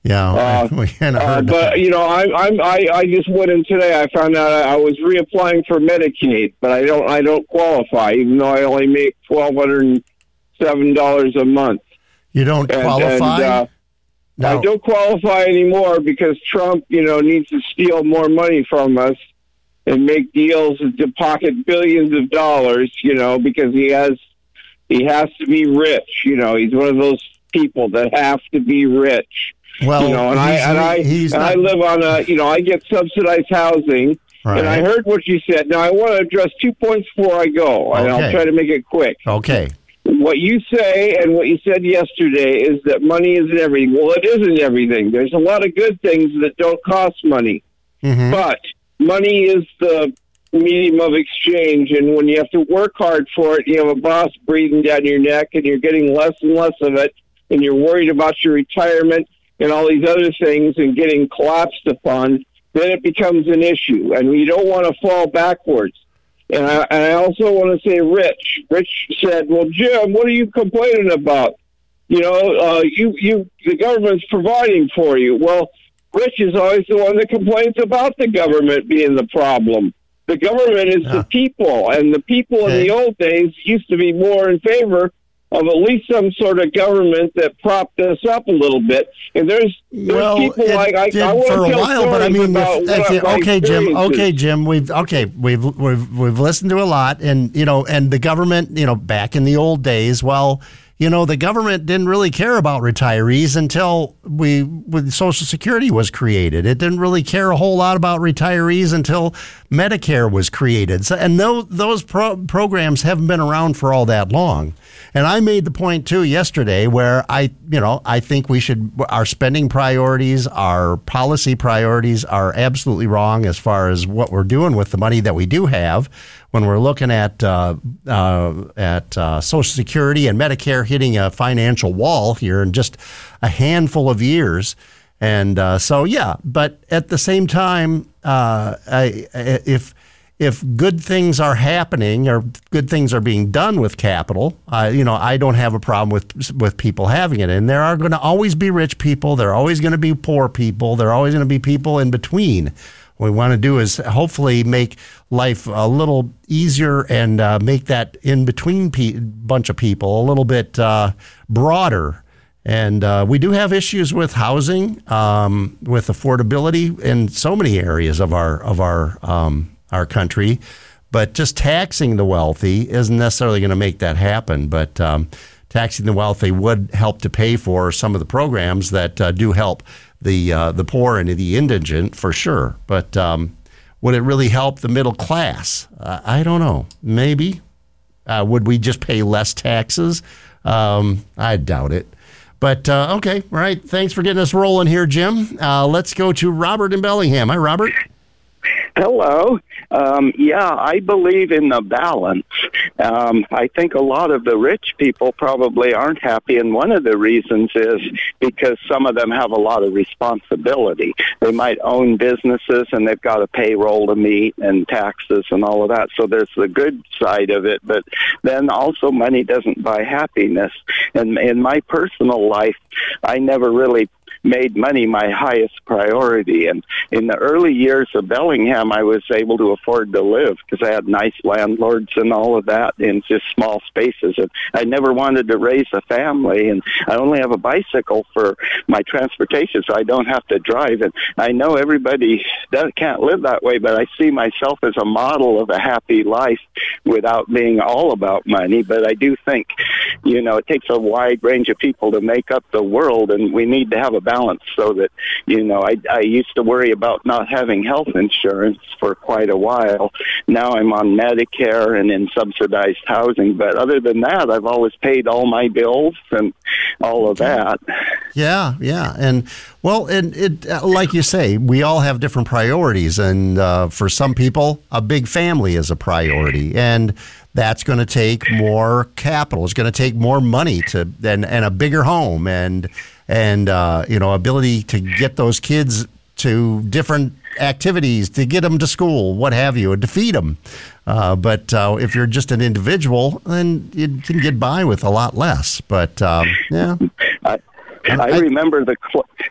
Yeah, we kind of heard but I just went in today. I found out I was reapplying for Medicaid, but I don't qualify, even though I only make $1,207 a month. You don't qualify? No. I don't qualify anymore because Trump, needs to steal more money from us and make deals to pocket billions of dollars, because he has to be rich. He's one of those people that have to be rich. Well, I live on I get subsidized housing, right. And I heard what you said. Now I want to address 2 points before I go, and I'll try to make it quick. Okay. What you say and what you said yesterday is that money isn't everything. Well, it isn't everything. There's a lot of good things that don't cost money, but money is the medium of exchange, and when you have to work hard for it, you have a boss breathing down your neck, and you're getting less and less of it, and you're worried about your retirement and all these other things and getting collapsed upon, then it becomes an issue, and you don't want to fall backwards. And I also want to say Rich. Rich said, well, Jim, what are you complaining about? The government's providing for you. Well, Rich is always the one that complains about the government being the problem. The government is the people, and the people in the old days used to be more in favor of at least some sort of government that propped us up a little bit. And there's people like I want to tell Jim. Okay, Jim. We've listened to a lot, and and the government, back in the old days, the government didn't really care about retirees until when Social Security was created. It didn't really care a whole lot about retirees until Medicare was created. So, and those programs haven't been around for all that long. And I made the point too yesterday where I think our spending priorities, our policy priorities are absolutely wrong as far as what we're doing with the money that we do have. When we're looking at Social Security and Medicare hitting a financial wall here in just a handful of years. And but at the same time, if good things are happening or good things are being done with capital, I don't have a problem with people having it. And there are going to always be rich people. There are always going to be poor people. There are always going to be people in between. What we want to do is hopefully make life a little easier and make that in-between bunch of people a little bit broader. And we do have issues with housing, with affordability in so many areas of our country. But just taxing the wealthy isn't necessarily going to make that happen. But taxing the wealthy would help to pay for some of the programs that do help the poor and the indigent for sure. But would it really help the middle class? I don't know. Maybe. Would we just pay less taxes? I doubt it. But okay, all right. Thanks for getting us rolling here, Jim. Let's go to Robert in Bellingham. Hi, Robert. Hello. I believe in the balance. I think a lot of the rich people probably aren't happy, and one of the reasons is because some of them have a lot of responsibility. They might own businesses, and they've got a payroll to meet and taxes and all of that. So there's the good side of it, but then also money doesn't buy happiness. And in my personal life, I never really made money my highest priority. And in the early years of Bellingham, I was able to afford to live because I had nice landlords and all of that in just small spaces. And I never wanted to raise a family, and I only have a bicycle for my transportation, so I don't have to drive. And I know everybody can't live that way, but I see myself as a model of a happy life without being all about money. But I do think, it takes a wide range of people to make up the world, and we need to have a balance so that, I used to worry about not having health insurance for quite a while. Now I'm on Medicare and in subsidized housing. But other than that, I've always paid all my bills and all of that. Yeah. And like you say, we all have different priorities. And for some people, a big family is a priority. And that's going to take more capital. It's going to take more money and a bigger home and ability to get those kids to different activities, to get them to school, what have you, and to feed them. But if you're just an individual, then you can get by with a lot less. But yeah. I remember